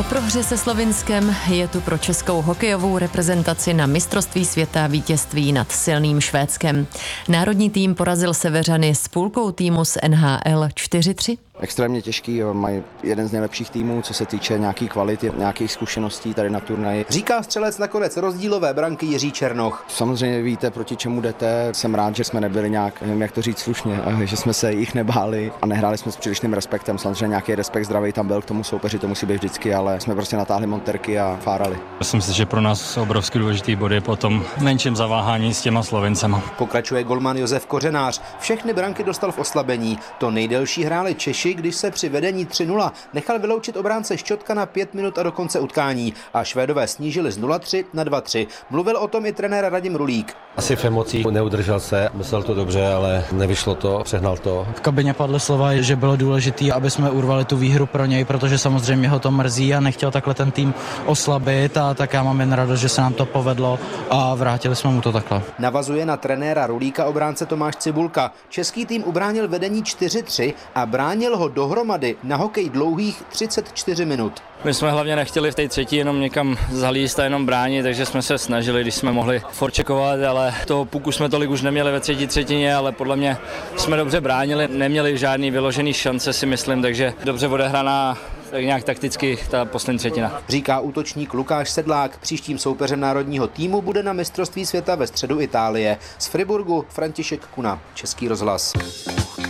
Po prohře se Slovinskem je tu pro českou hokejovou reprezentaci na mistrovství světa vítězství nad silným Švédskem. Národní tým porazil Severany s půlkou týmu z NHL 4-3. Extrémně těžký, mají jeden z nejlepších týmů, co se týče nějaký kvality, nějakých zkušeností tady na turnaji. Říká střelec nakonec rozdílové branky Jiří Černoch. Samozřejmě víte, proti čemu jdete. Jsem rád, že jsme nebyli nějak, nevím jak to říct slušně, že jsme se jich nebáli a nehráli jsme s přílišným respektem. Samozřejmě nějaký respekt zdravý tam byl k tomu soupeři, to musí být vždycky, ale jsme prostě natáhli monterky a fárali. Myslím si, že pro nás obrovský důležitý body po tom menším zaváhání s těma Slovincema. Pokračuje golman Josef Kořenář. Všechny branky dostal v oslabení. To nejdelší hráli Češi, když se při vedení 3-0 nechal vyloučit obránce Šťotka na 5 minut a do konce utkání a Švédové snížili z 0-3 na 2-3. Mluvil o tom i trenér Radim Rulík. Asi v emocích neudržel se, myslel to dobře, ale nevyšlo to, přehnal to. V kabině padly slova, že bylo důležité, aby jsme urvali tu výhru pro něj, protože samozřejmě ho to mrzí a nechtěl takhle ten tým oslabit, a tak já mám jen radost, že se nám to povedlo a vrátili jsme mu to takhle. Navazuje na trenéra Rulíka obránce Tomáš Cibulka. Český tým ubránil vedení 4-3 a bránil ho dohromady na hokej dlouhých 34 minut. My jsme hlavně nechtěli v té třetí jenom někam zalíst a jenom bránit, takže jsme se snažili, když jsme mohli forčekovat, ale toho puku jsme tolik už neměli ve třetí třetině, ale podle mě jsme dobře bránili, neměli žádný vyložený šance, si myslím, takže dobře odehraná tak nějak takticky ta poslední třetina. Říká útočník Lukáš Sedlák. Příštím soupeřem národního týmu bude na mistrovství světa ve středu Itálie. Z Friburgu František Kuna, Český rozhlas.